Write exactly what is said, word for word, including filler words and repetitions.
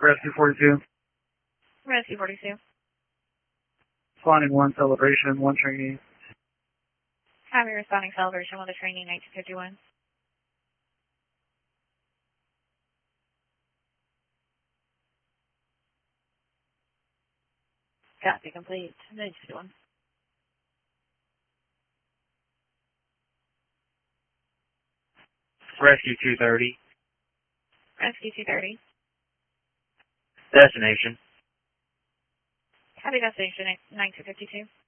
Rescue forty-two. Rescue forty-two. Responding one celebration, one trainee. Happy responding celebration with a trainee nineteen fifty-one. Copy complete. nineteen fifty-one. Rescue two thirty. Rescue two thirty. Destination. Happy destination nineteen fifty-two.